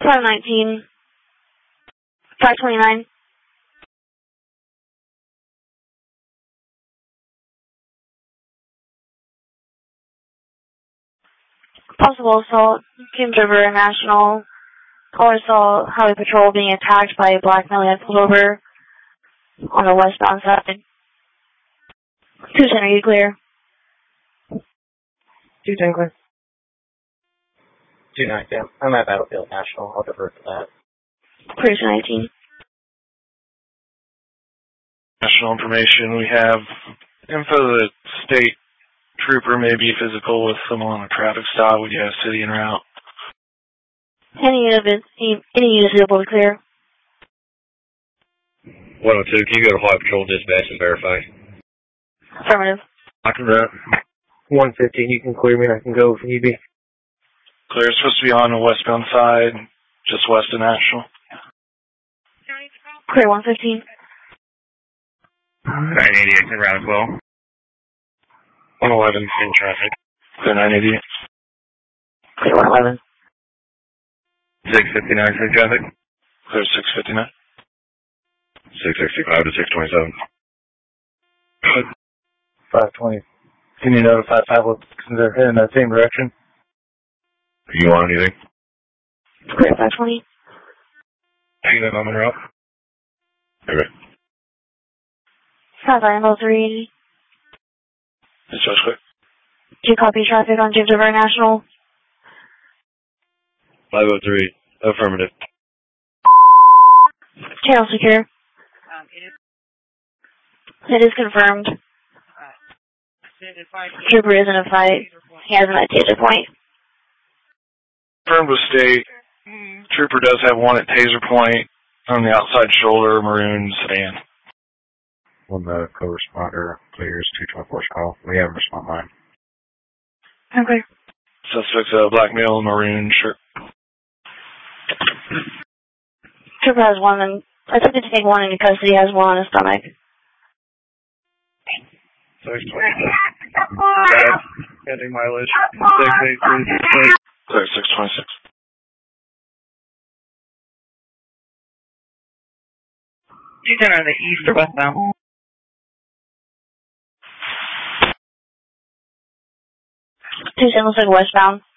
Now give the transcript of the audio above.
519. 529. Possible assault. James River National. Caller saw Highway Patrol being attacked by a black male that pulled over on the westbound side. 210, are you clear? 210 clear. 29, yeah. I'm at Battlefield National. I'll defer to that. Clear 219. National information. We have info that state trooper may be physical with someone on a traffic stop. We have city en route. Any units able to clear? 102, can you go to Highway Patrol Dispatch and verify? Affirmative. I can route. 115, you can clear me. I can go if need be. Clear. It's supposed to be on the westbound side, just west of National. Clear 115. 988 in route as well. 111 in traffic. Clear 988. Clear 111. 659 in traffic. Clear 659. 665 to 627. 520. Can you notify 506 they're heading in that same direction? You want anything? Clear 520. Anything on the route? Okay. 590 It's just quick. Do you copy traffic on James River National? 503. Affirmative. Channel secure. It is confirmed. Trooper is in a fight. He has him at taser point. Confirmed with state. Trooper does have one at taser point on the outside shoulder, maroon sedan. One co-responder clears 224 South. We have a response line. Okay. Suspect's a black male, maroon shirt. Trooper has one, and I took it to take one into custody. He has one on his stomach. 626. Pending mileage. 683. Clear 626. You done on the east or westbound? Tuesday looks like westbound.